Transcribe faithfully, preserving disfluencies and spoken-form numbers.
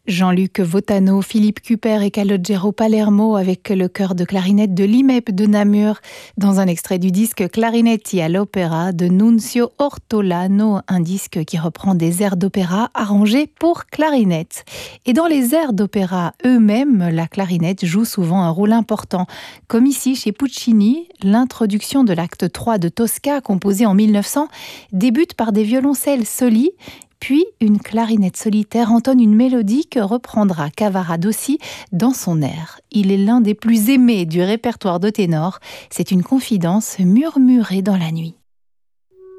Jean-Luc Votano, Philippe Cupper et Calogero Palermo avec le chœur de clarinette de l'I M E P de Namur dans un extrait du disque Clarinetti all'opera de Nunzio Ortolano, un disque qui reprend des airs d'opéra arrangés pour clarinette. Et dans les airs d'opéra eux-mêmes, la clarinette joue souvent un rôle important. Comme ici chez Puccini, l'introduction de l'acte trois de Tosca, composé en mille neuf cents, débute par des violoncelles soli. Puis, une clarinette solitaire entonne une mélodie que reprendra Cavaradossi dans son air. Il est l'un des plus aimés du répertoire de ténor. C'est une confidence murmurée dans la nuit.